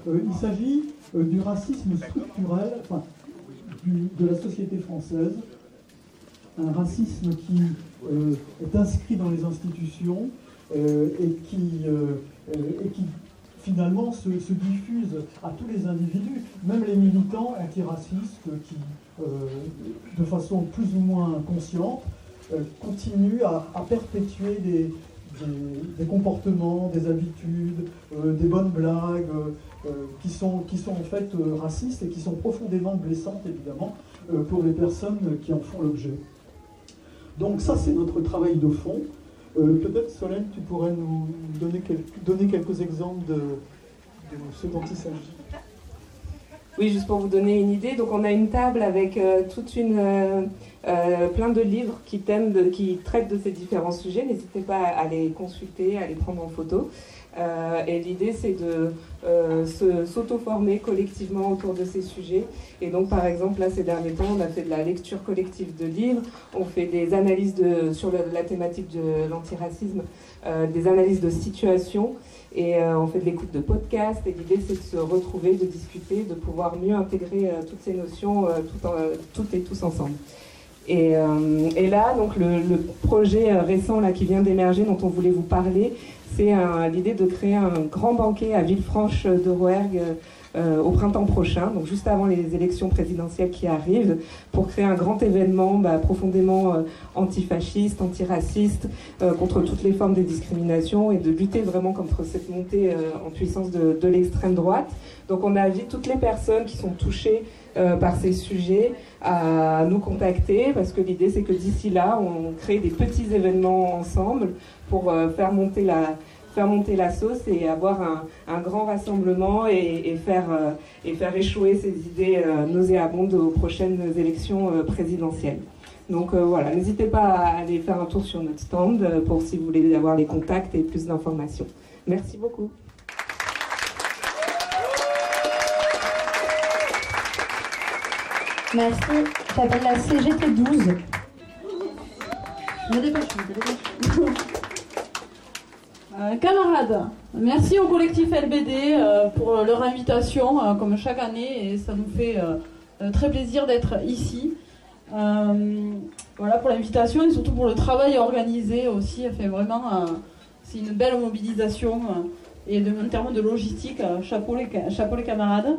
Il s'agit du racisme structurel de la société française, un racisme qui est inscrit dans les institutions et qui finalement se diffuse à tous les individus, même les militants antiracistes qui, de façon plus ou moins consciente, continuent à perpétuer des comportements, des habitudes, des bonnes blagues qui sont en fait racistes et qui sont profondément blessantes évidemment pour les personnes qui en font l'objet. Donc ça c'est notre travail de fond. Peut-être Solène, tu pourrais nous donner quelques exemples de ce dont il s'agit. Oui, juste pour vous donner une idée, donc on a une table avec plein de livres qui traitent de ces différents sujets. N'hésitez pas à les consulter, à les prendre en photo. Et l'idée, c'est de s'auto-former collectivement autour de ces sujets. Et donc, par exemple, là, ces derniers temps, on a fait de la lecture collective de livres, on fait des analyses sur la thématique de l'antiracisme, des analyses de situation, et on fait de l'écoute de podcasts. Et l'idée, c'est de se retrouver, de discuter, de pouvoir mieux intégrer toutes ces notions, toutes et tous ensemble. Et là, donc, le projet récent là, qui vient d'émerger, dont on voulait vous parler, c'est l'idée de créer un grand banquet à Villefranche de Rouergue au printemps prochain, donc juste avant les élections présidentielles qui arrivent, pour créer un grand événement profondément antifasciste, antiraciste, contre toutes les formes de discrimination et de lutter vraiment contre cette montée en puissance de l'extrême droite. Donc on invite toutes les personnes qui sont touchées par ces sujets à nous contacter, parce que l'idée c'est que d'ici là, on crée des petits événements ensemble pour faire monter la sauce et avoir un grand rassemblement et faire échouer ces idées nauséabondes aux prochaines élections présidentielles. Donc voilà, n'hésitez pas à aller faire un tour sur notre stand pour si vous voulez avoir les contacts et plus d'informations. Merci beaucoup. Merci. J'appelle la CGT 12. Je me dépêche. Camarades, merci au collectif LBD pour leur invitation, comme chaque année, et ça nous fait très plaisir d'être ici. Voilà pour l'invitation et surtout pour le travail organisé aussi. Vraiment, c'est une belle mobilisation et en termes de logistique, chapeau les camarades.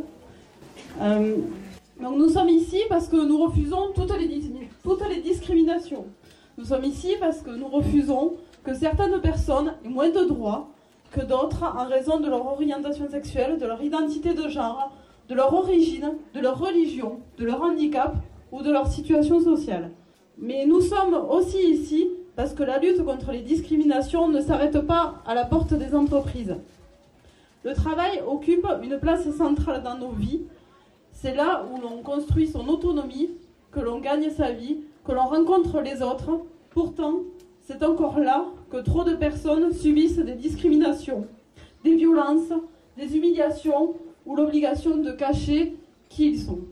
Donc nous sommes ici parce que nous refusons toutes les discriminations. Nous sommes ici parce que nous refusons que certaines personnes aient moins de droits que d'autres en raison de leur orientation sexuelle, de leur identité de genre, de leur origine, de leur religion, de leur handicap ou de leur situation sociale. Mais nous sommes aussi ici parce que la lutte contre les discriminations ne s'arrête pas à la porte des entreprises. Le travail occupe une place centrale dans nos vies. C'est là où l'on construit son autonomie, que l'on gagne sa vie, que l'on rencontre les autres. Pourtant, c'est encore là que trop de personnes subissent des discriminations, des violences, des humiliations ou l'obligation de cacher qui ils sont.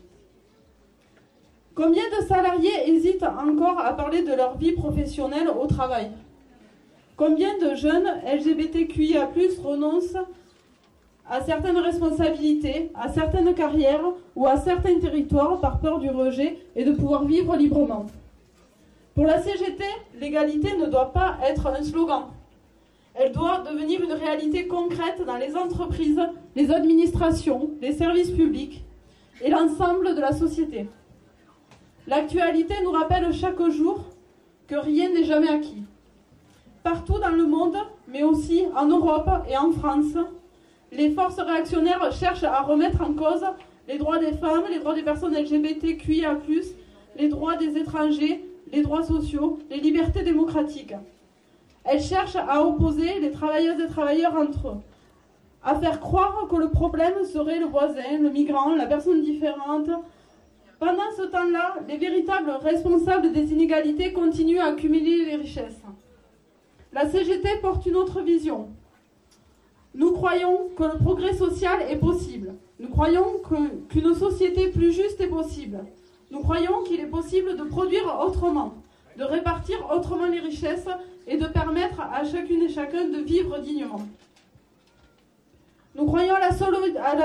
Combien de salariés hésitent encore à parler de leur vie professionnelle au travail ? Combien de jeunes LGBTQIA+, renoncent à certaines responsabilités, à certaines carrières ou à certains territoires par peur du rejet et de pouvoir vivre librement ? Pour la CGT, l'égalité ne doit pas être un slogan. Elle doit devenir une réalité concrète dans les entreprises, les administrations, les services publics et l'ensemble de la société. L'actualité nous rappelle chaque jour que rien n'est jamais acquis. Partout dans le monde, mais aussi en Europe et en France, les forces réactionnaires cherchent à remettre en cause les droits des femmes, les droits des personnes LGBTQIA+, les droits des étrangers, les droits sociaux, les libertés démocratiques. Elles cherchent à opposer les travailleuses et travailleurs entre eux, à faire croire que le problème serait le voisin, le migrant, la personne différente. Pendant ce temps-là, les véritables responsables des inégalités continuent à accumuler les richesses. La CGT porte une autre vision. Nous croyons que le progrès social est possible. Nous croyons qu'une société plus juste est possible. Nous croyons qu'il est possible de produire autrement, de répartir autrement les richesses et de permettre à chacune et chacun de vivre dignement. Nous croyons à la